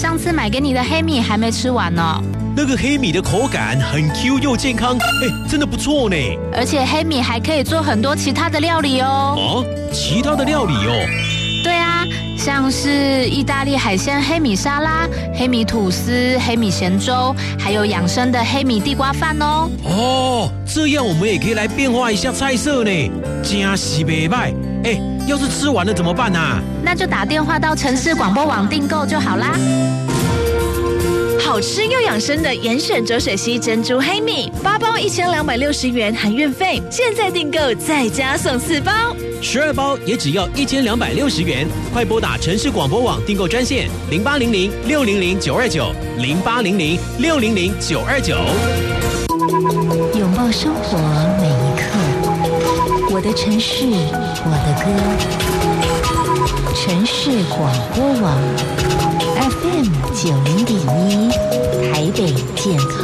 上次买给你的黑米还没吃完呢。 那个黑米的口感很 Q 又健康，真的不错呢。 而且黑米还可以做很多其他的料理哦。 哦，其他的料理哦？ 对啊，像是意大利海鲜黑米沙拉、黑米吐司、黑米咸粥，还有养生的黑米地瓜饭哦。 哦，这样我们也可以来变化一下菜色呢，真是不错。要是吃完了怎么办啊？ 那就打电话到城市广播网订购就好啦。 好吃又养生的严选浊水溪珍珠黑米，8包1260元含运费，现在订购再加送4包 ，12包也只要1260元。快拨打城市广播网订购专线0800-600-929 0800-600-929。 拥抱生活每一刻，我的城市，我的歌。城市广播网 FM 90.1，台北健康